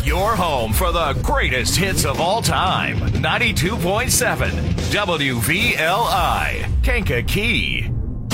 Your home for the greatest hits of all time. 92.7 WVLI, Kankakee.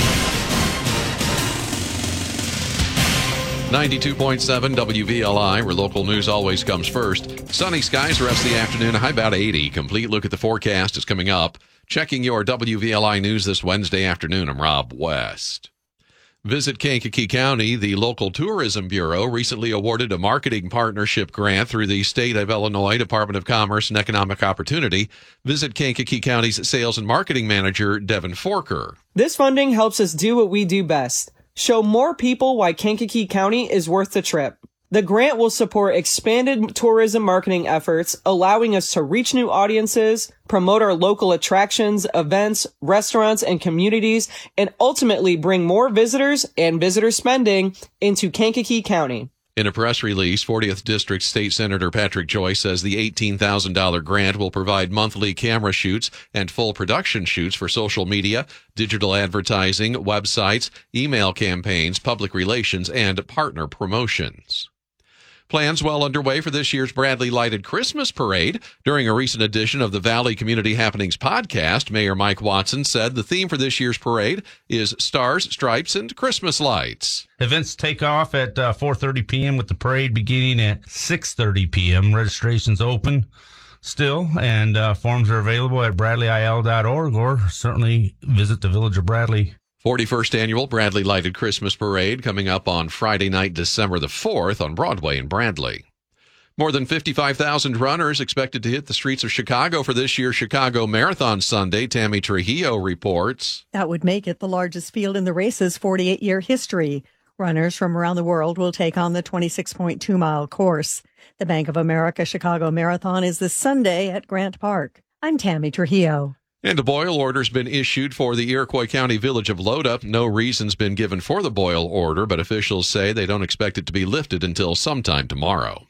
92.7 WVLI, where local news always comes first. Sunny skies the rest of the afternoon, a high about 80. Complete look at the forecast is coming up. Checking your WVLI news this Wednesday afternoon, I'm Rob West. Visit Kankakee County. The local tourism bureau recently awarded a marketing partnership grant through the State of Illinois Department of Commerce and Economic Opportunity. Visit Kankakee County's sales and marketing manager, Devin Forker. This funding helps us do what we do best. Show more people why Kankakee County is worth the trip. The grant will support expanded tourism marketing efforts, allowing us to reach new audiences, promote our local attractions, events, restaurants, and communities, and ultimately bring more visitors and visitor spending into Kankakee County. In a press release, 40th District State Senator Patrick Joyce says the $18,000 grant will provide monthly camera shoots and full production shoots for social media, digital advertising, websites, email campaigns, public relations, and partner promotions. Plans well underway for this year's Bradley Lighted Christmas Parade. During a recent edition of the Valley Community Happenings podcast, Mayor Mike Watson said the theme for this year's parade is Stars, Stripes, and Christmas Lights. Events take off at 4:30 p.m. with the parade beginning at 6:30 p.m. Registration's open still, and forms are available at bradleyil.org or certainly visit the Village of Bradley. 41st Annual Bradley Lighted Christmas Parade coming up on Friday night, December the 4th on Broadway in Bradley. More than 55,000 runners expected to hit the streets of Chicago for this year's Chicago Marathon Sunday. Tammy Trujillo reports. That would make it the largest field in the race's 48-year history. Runners from around the world will take on the 26.2-mile course. The Bank of America Chicago Marathon is this Sunday at Grant Park. I'm Tammy Trujillo. And a boil order's been issued for the Iroquois County village of Loda. No reason's been given for the boil order, but officials say they don't expect it to be lifted until sometime tomorrow.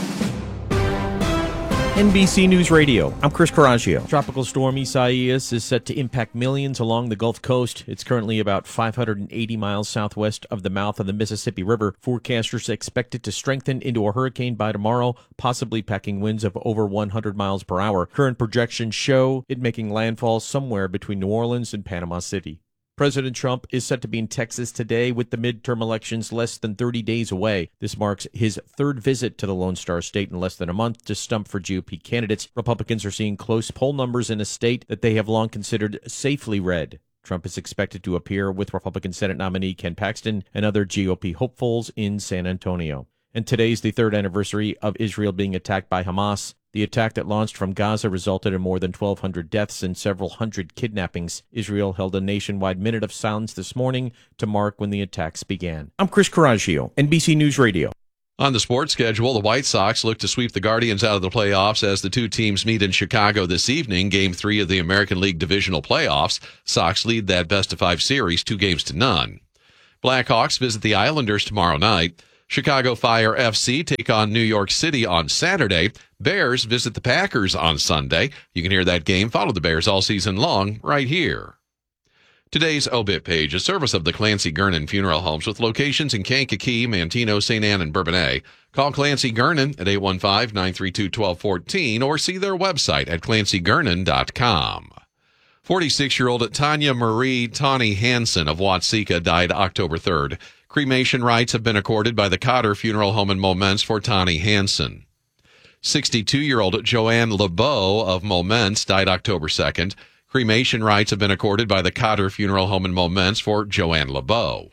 NBC News Radio, I'm Chris Coraggio. Tropical storm Isaias is set to impact millions along the Gulf Coast. It's currently about 580 miles southwest of the mouth of the Mississippi River. Forecasters expect it to strengthen into a hurricane by tomorrow, possibly packing winds of over 100 miles per hour. Current projections show it making landfall somewhere between New Orleans and Panama City. President Trump is set to be in Texas today with the midterm elections less than 30 days away. This marks his third visit to the Lone Star State in less than a month to stump for GOP candidates. Republicans are seeing close poll numbers in a state that they have long considered safely red. Trump is expected to appear with Republican Senate nominee Ken Paxton and other GOP hopefuls in San Antonio. And today's the third anniversary of Israel being attacked by Hamas. The attack that launched from Gaza resulted in more than 1,200 deaths and several hundred kidnappings. Israel held a nationwide minute of silence this morning to mark when the attacks began. I'm Chris Coraggio, NBC News Radio. On the sports schedule, the White Sox look to sweep the Guardians out of the playoffs as the two teams meet in Chicago this evening, Game 3 of the American League Divisional Playoffs. Sox lead that best-of-5 series 2-0. Blackhawks visit the Islanders tomorrow night. Chicago Fire FC take on New York City on Saturday. Bears visit the Packers on Sunday. You can hear that game. Follow the Bears all season long right here. Today's obit page, a service of the Clancy Gernon Funeral Homes with locations in Kankakee, Manteno, St. Anne, and Bourbonnais. Call Clancy Gernon at 815-932-1214 or see their website at clancygernon.com. 46-year-old Tanya Marie Tawny Hansen of Watseka died October 3rd. Cremation rights have been accorded by the Cotter Funeral Home in Momence for Tawny Hansen. 62-year-old Joanne LeBeau of Momence died October 2nd. Cremation rights have been accorded by the Cotter Funeral Home in Momence for Joanne LeBeau.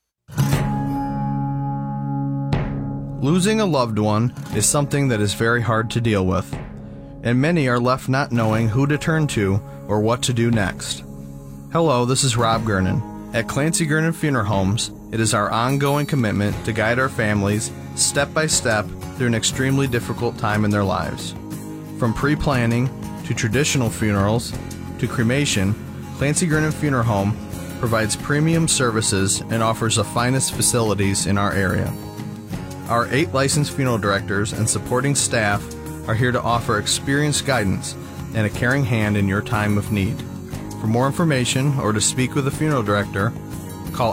Losing a loved one is something that is very hard to deal with, and many are left not knowing who to turn to or what to do next. Hello, this is Rob Gernon. At Clancy Gernon Funeral Homes, it is our ongoing commitment to guide our families step by step through an extremely difficult time in their lives. From pre-planning to traditional funerals to cremation, Clancy Gernon Funeral Home provides premium services and offers the finest facilities in our area. Our 8 licensed funeral directors and supporting staff are here to offer experienced guidance and a caring hand in your time of need. For more information or to speak with a funeral director, call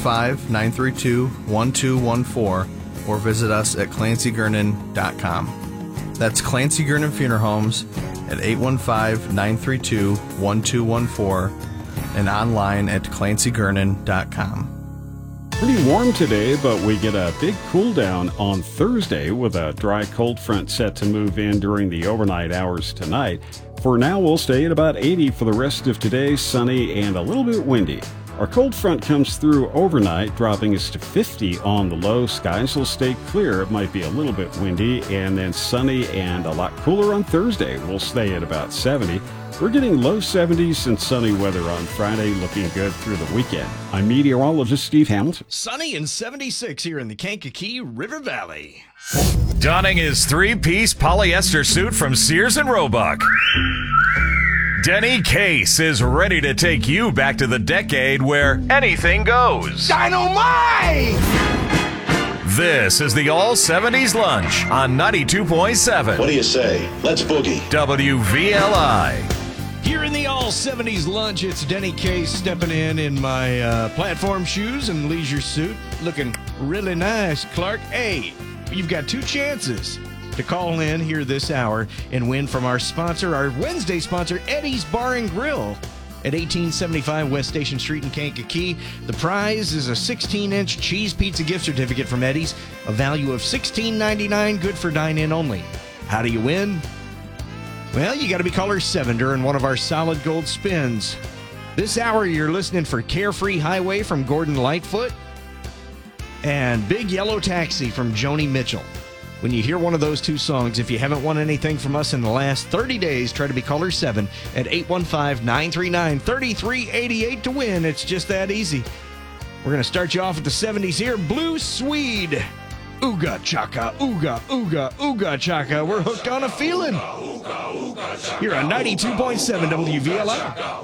815-932-1214 or visit us at clancygernon.com. That's Clancy Gernon Funeral Homes at 815-932-1214 and online at clancygernon.com. Pretty warm today, but we get a big cool down on Thursday with a dry cold front set to move in during the overnight hours tonight. For now, we'll stay at about 80 for the rest of today, sunny and a little bit windy. Our cold front comes through overnight, dropping us to 50 on the low. Skies will stay clear. It might be a little bit windy, and then sunny and a lot cooler on Thursday. We'll stay at about 70. We're getting low 70s and sunny weather on Friday, looking good through the weekend. I'm meteorologist Steve Hamilton. Sunny and 76 here in the Kankakee River Valley. Donning his three-piece polyester suit from Sears and Roebuck, Denny Case is ready to take you back to the decade where anything goes. Dynamite! This is the All 70s Lunch on 92.7. What do you say? Let's boogie. WVLI. Here in the All 70s Lunch, it's Denny Case stepping in my platform shoes and leisure suit. Looking really nice, Clark. Hey, you've got two chances to call in here this hour and win from our sponsor, our Wednesday sponsor, Eddie's Bar and Grill at 1875 West Station Street in Kankakee. The prize is a 16-inch cheese pizza gift certificate from Eddie's, a value of $16.99, good for dine-in only. How do you win? Well, you got to be caller 7 during one of our solid gold spins. This hour, you're listening for Carefree Highway from Gordon Lightfoot and Big Yellow Taxi from Joni Mitchell. When you hear one of those two songs, if you haven't won anything from us in the last 30 days, try to be caller 7 at 815-939-3388 to win. It's just that easy. We're going to start you off with the 70s here. Blue Swede. Ooga chaka, ooga, ooga, ooga chaka. We're hooked on a feeling. You're on 92.7 WVLI.